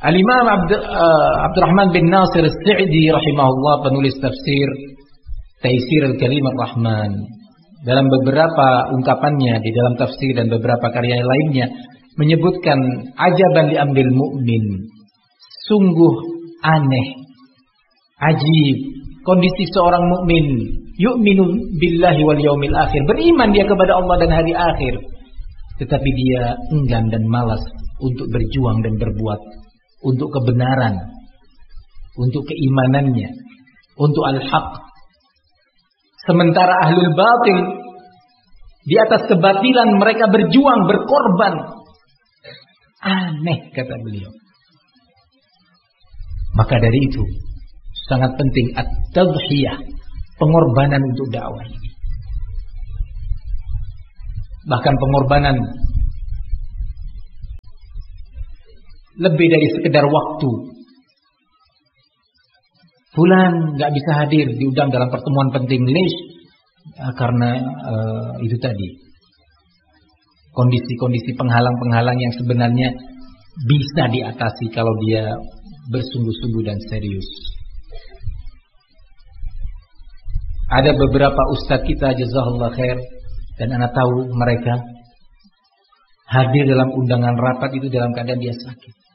Al-Imam Abdurrahman bin Nasir As-Sa'di rahimahullah, penulis tafsir Taisir Al-Kalim Ar-Rahman, dalam beberapa ungkapannya di dalam tafsir dan beberapa karya lainnya menyebutkan ajaban li amril mu'min, sungguh aneh, ajib kondisi seorang mukmin, yu'minu billahi wal yaumil akhir, beriman dia kepada Allah dan hari akhir, tetapi dia enggan dan malas untuk berjuang dan berbuat untuk kebenaran, untuk keimanannya, untuk al-haq. Sementara ahlul batil di atas kebatilan mereka berjuang, berkorban. Aneh, kata beliau. Maka dari itu sangat penting at-tadhiyah, pengorbanan untuk dakwah ini. Bahkan pengorbanan lebih dari sekedar waktu. Fulan nggak bisa hadir, diundang dalam pertemuan penting, karena itu tadi kondisi-kondisi penghalang-penghalang yang sebenarnya bisa diatasi kalau dia bersungguh-sungguh dan serius. Ada beberapa ustadz kita jazakallahu khair, dan anak tahu mereka hadir dalam undangan rapat itu dalam keadaan dia sakit.